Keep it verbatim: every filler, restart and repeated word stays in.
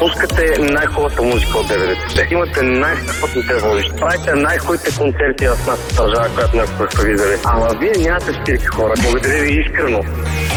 пускате най-хубавата музика от деветдесетте. Имате най-страхотните водещи. Правите най-хубавите концерти в нашата държава, която не сме виждали. Ама вие нямате стирки, хора. Благодаря ви искрено.